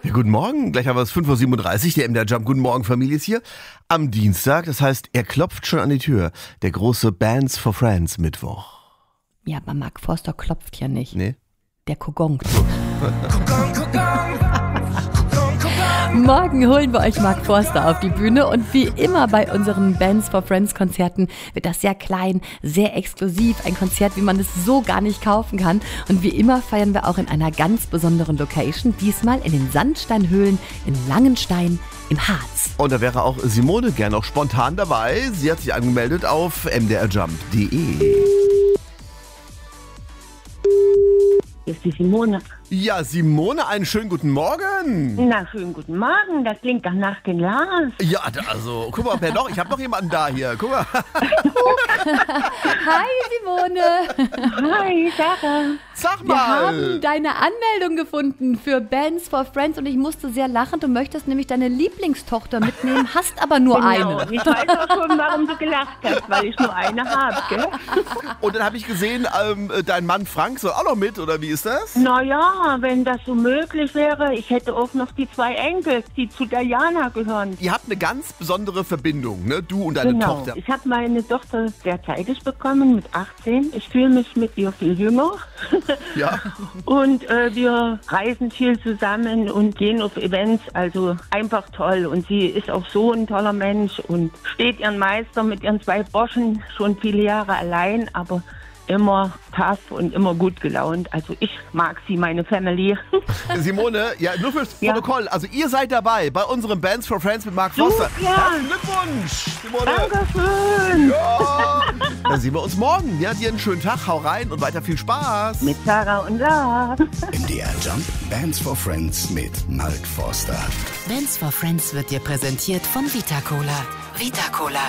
Ja, guten Morgen, gleich haben wir es 5:37 Uhr, der MDR Jump. Guten Morgen, Familie ist hier. Am Dienstag, das heißt, er klopft schon an die Tür. Der große Bands for Friends Mittwoch. Ja, aber Mark Forster klopft ja nicht. Nee? Der kogongt. Morgen holen wir euch Mark Forster auf die Bühne und wie immer bei unseren Bands for Friends Konzerten wird das sehr klein, sehr exklusiv, ein Konzert, wie man es so gar nicht kaufen kann. Und wie immer feiern wir auch in einer ganz besonderen Location, diesmal in den Sandsteinhöhlen in Langenstein im Harz. Und da wäre auch Simone gern noch spontan dabei. Sie hat sich angemeldet auf mdrjump.de. Hier ist die Simone. Ja, Simone, einen schönen guten Morgen. Na, schönen guten Morgen. Das klingt doch nach den Lars. Ja, also, guck mal, wer noch? Ich habe noch jemanden da hier. Guck mal. Hi Simone. Hi, Sarah. Sag Wir mal. haben deine Anmeldung gefunden für Bands for Friends und ich musste sehr lachen. Du möchtest nämlich deine Lieblingstochter mitnehmen, hast aber nur eine. Ich weiß auch schon, warum du gelacht hast, weil ich nur eine habe, gell? Und dann habe ich gesehen, dein Mann Frank soll auch noch mit, oder wie ist das? Naja, wenn das so möglich wäre, ich hätte auch noch die 2 Enkel, die zu Diana gehören. Ihr habt eine ganz besondere Verbindung, ne? Du und deine Tochter. Ich habe meine Tochter sehr zeitig bekommen, mit 18. Ich fühle mich mit ihr viel jünger. Ja. Und wir reisen viel zusammen und gehen auf Events, also einfach toll. Und sie ist auch so ein toller Mensch und steht ihren Meister mit ihren 2 Burschen schon viele Jahre allein, aber immer tough und immer gut gelaunt. Also ich mag sie, meine Family. Simone, ja, nur fürs Protokoll. Also ihr seid dabei bei unseren Bands for Friends mit Mark Forster. Ja. Herzlichen Glückwunsch, Simone. Dankeschön. Ja. Dann sehen wir uns morgen. Ja, dir einen schönen Tag. Hau rein und weiter viel Spaß. Mit Sarah und Lars. MDR Jump Bands for Friends mit Mark Forster. Bands for Friends wird dir präsentiert von Vita Cola. Vita Cola.